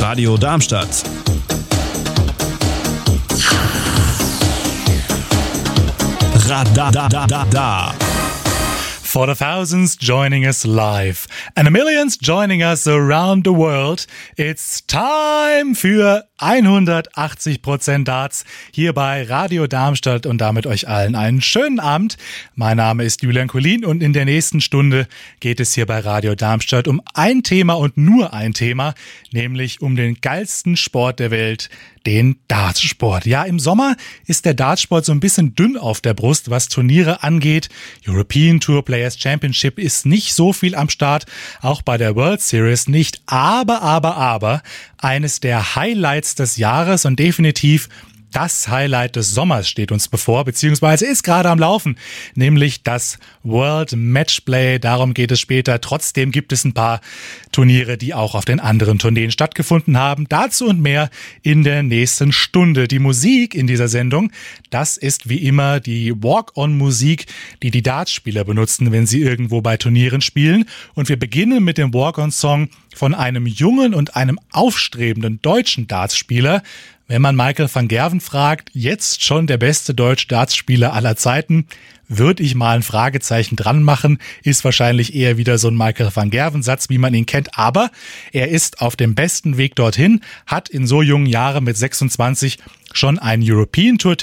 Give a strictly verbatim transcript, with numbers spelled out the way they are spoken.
Radio Darmstadt. Radadadada. For the thousands joining us live and the millions joining us around the world, it's time für hundertachtzig Prozent Darts hier bei Radio Darmstadt und damit euch allen einen schönen Abend. Mein Name ist Julian Collin und in der nächsten Stunde geht es hier bei Radio Darmstadt um ein Thema und nur ein Thema, nämlich um den geilsten Sport der Welt, den Dartsport. Ja, im Sommer ist der Dartsport so ein bisschen dünn auf der Brust, was Turniere angeht. European Tour Players Championship ist nicht so viel am Start, auch bei der World Series nicht. Aber, aber, aber, eines der Highlights des Jahres und definitiv das Highlight des Sommers steht uns bevor, beziehungsweise ist gerade am Laufen, nämlich das World Matchplay. Darum geht es später. Trotzdem gibt es ein paar Turniere, die auch auf den anderen Tourneen stattgefunden haben. Dazu und mehr in der nächsten Stunde. Die Musik in dieser Sendung, das ist wie immer die Walk-on-Musik, die die Dartspieler benutzen, wenn sie irgendwo bei Turnieren spielen. Und wir beginnen mit dem Walk-on-Song von einem jungen und einem aufstrebenden deutschen Dartspieler. Wenn man Michael van Gerwen fragt, jetzt schon der beste deutsche Dartspieler aller Zeiten, würde ich mal ein Fragezeichen dran machen. Ist wahrscheinlich eher wieder so ein Michael van Gerwen-Satz, wie man ihn kennt. Aber er ist auf dem besten Weg dorthin, hat in so jungen Jahren mit sechsundzwanzig schon einen European Tour